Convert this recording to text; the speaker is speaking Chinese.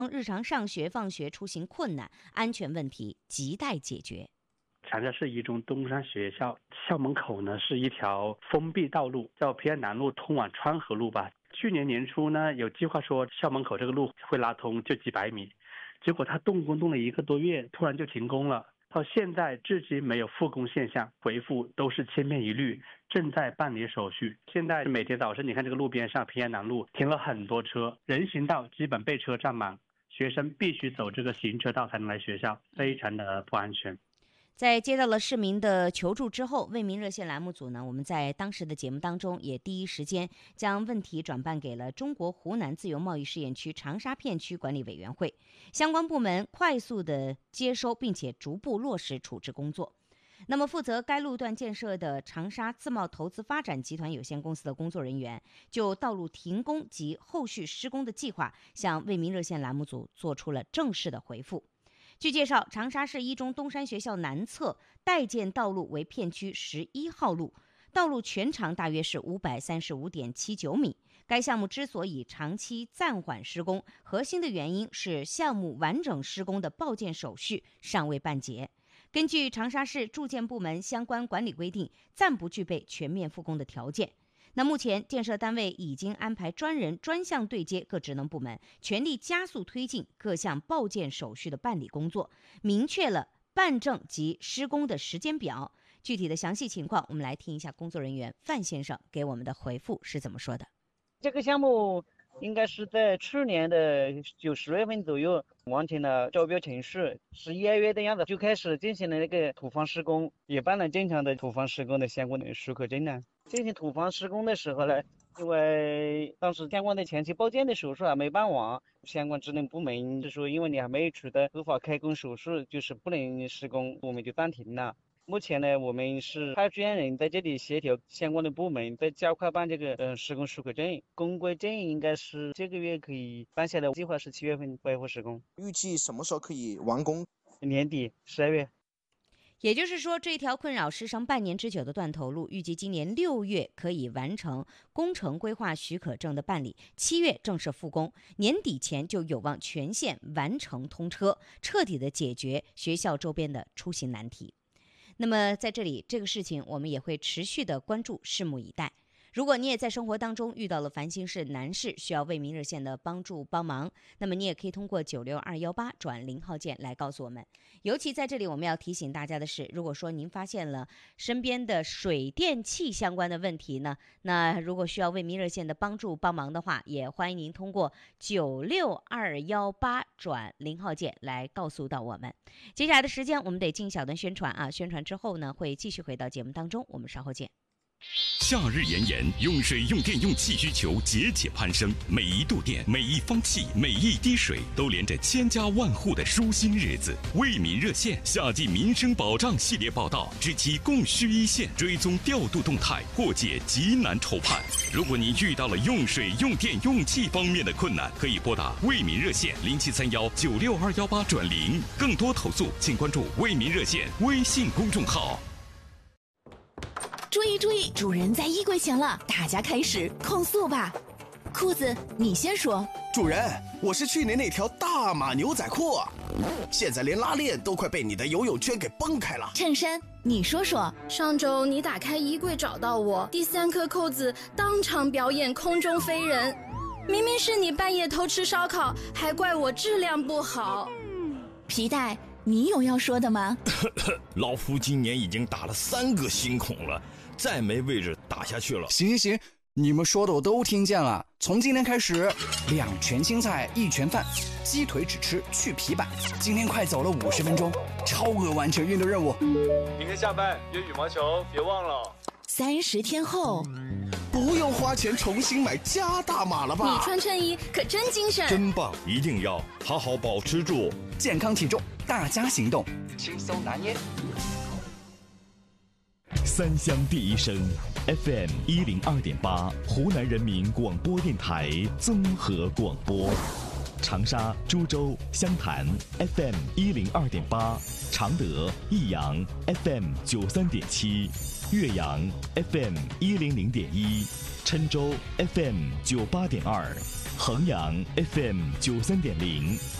日常上学、放学出行困难，安全问题亟待解决。 长沙市一中东山学校校门口呢是一条封闭道路，叫平安南路通往川河路吧。去年年初呢，有计划说校门口这个路会拉通，就几百米，结果他动工动了1个多月，突然就停工了。到现在至今没有复工现象，回复都是千篇一律，正在办理手续。现在每天早晨你看这个路边上平安南路停了很多车，人行道基本被车占满，学生必须走这个行车道才能来学校，非常的不安全。 在接到了市民的求助之后，为民热线栏目组呢，我们在当时的节目当中也第一时间将问题转办给了中国湖南自由贸易试验区长沙片区管理委员会，相关部门快速的接收并且逐步落实处置工作。那么负责该路段建设的长沙自贸投资发展集团有限公司的工作人员就道路停工及后续施工的计划向为民热线栏目组做出了正式的回复。据介绍，长沙市一中东山学校南侧待建道路为片区11号路，道路全长大约是535.79米。该项目之所以长期暂缓施工，核心的原因是项目完整施工的报建手续尚未办结。根据长沙市住建部门相关管理规定，暂不具备全面复工的条件。那目前建设单位已经安排专人专项对接各职能部门，全力加速推进各项报建手续的办理工作，明确了办证及施工的时间表。具体的详细情况，我们来听一下工作人员范先生给我们的回复是怎么说的。 这个项目应该是在去年的9、10月份左右完成了招标程序，11、2月的样子就开始进行了那个土方施工，也办了正常的土方施工的相关的许可证呢。进行土方施工的时候呢，因为当时相关的前期报建的手续还没办完，相关职能部门就说因为你还没有取得合法开工手续，就是不能施工，我们就暂停了。目前呢，我们是派专人在这里协调相关的部门，再加快办这个施工许可证。公规证应该是这个月可以办下来，计划是7月份恢复施工。 预计什么时候可以完工？ 年底12月。 也就是说，这条困扰时长半年之久的断头路，预计今年6月可以完成工程规划许可证的办理，7月正式复工，年底前就有望全线完成通车，彻底的解决学校周边的出行难题。那么在这里，这个事情我们也会持续的关注，拭目以待。如果你也在生活当中遇到了烦心事难事，需要为民热线的帮助帮忙，那么你也可以通过96218转0号键来告诉我们。尤其在这里我们要提醒大家的是，如果说您发现了身边的水电气相关的问题呢，那如果需要为民热线的帮助帮忙的话，也欢迎您通过96218转0号键来告诉到我们。接下来的时间我们得进小段宣传啊，宣传之后呢会继续回到节目当中，我们稍后见。 夏日炎炎，用水用电用气需求节节攀升，每一度电、每一方气、每一滴水都连着千家万户的舒心日子。为民热线夏季民生保障系列报道，知其供需一线，追踪调度动态，破解急难愁盼。如果你遇到了用水用电用气方面的困难，可以拨打为民热线0731962218转0。更多投诉请关注为民热线微信公众号。 注意注意，主人在衣柜前了，大家开始控诉吧。裤子，你先说。 主人，我是去年那条大码牛仔裤，现在连拉链都快被你的游泳圈给崩开了。 衬衫，你说说。 上周你打开衣柜找到我，第3颗扣子当场表演空中飞人，明明是你半夜偷吃烧烤，还怪我质量不好。 皮带，你有要说的吗？ 老夫今年已经打了3个新孔了，再没位置打下去了。 行，你们说的我都听见了。从今天开始，2全青菜1全饭，鸡腿只吃去皮板。今天快走了50分钟，超额完成运动任务。 明天下班约羽毛球，别忘了。 30天后， 不用花钱重新买加大码了吧？ 你穿衬衣可真精神， 真棒！一定要好好保持住健康体重，大家行动，轻松拿捏。 三乡第一声 FM 102.8，湖南人民广播电台综合广播。长沙、株洲、湘潭 FM 102.8，常德、益阳 FM 93.7，岳阳 FM 100.1，郴州 FM 98.2。 衡阳 FM 93.0。